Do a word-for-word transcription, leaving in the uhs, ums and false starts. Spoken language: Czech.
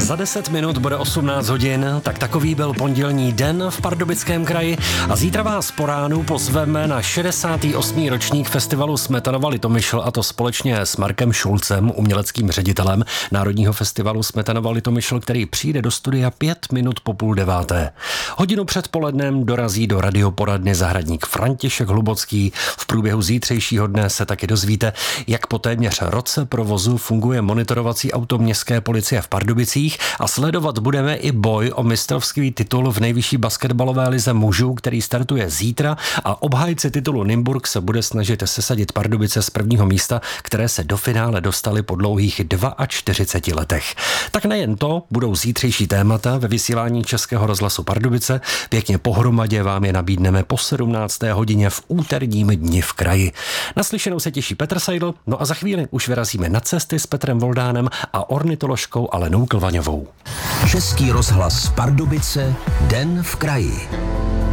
Za deset minut bude osmnáct hodin, tak takový byl pondělní den v Pardubickém kraji a zítra vás po ránu pozveme na šedesátý osmý ročník festivalu Smetanova Litomyšl, a to společně s Markem Šulcem, uměleckým ředitelem Národního festivalu Smetanova Litomyšl, který přijde do studia pět minut po půl deváté. Hodinu před polednem dorazí do radioporadny zahradník František Hlubocký. V průběhu zítřejšího dne se taky dozvíte, jak po téměř roce provozu funguje monitorovací auto městské policie v Pardubicích, a sledovat budeme i boj o mistrovský titul v nejvyšší basketbalové lize mužů, který startuje zítra, a obhájce titulu Nymburk se bude snažit sesadit Pardubice z prvního místa, které se do finále dostali po dlouhých čtyřiceti dvou letech. Tak nejen to, budou zítřejší témata ve vysílání Českého rozhlasu Pardubice. Pěkně pohromadě vám je nabídneme po sedmnácté hodině v úterním dni v kraji. Naslyšenou se těší Petr Seidl, no a za chvíli už vyrazíme na cesty s Petrem Voldánem a ornitoložkou Alenou Klvaňovou. Český rozhlas Pardubice, den v kraji.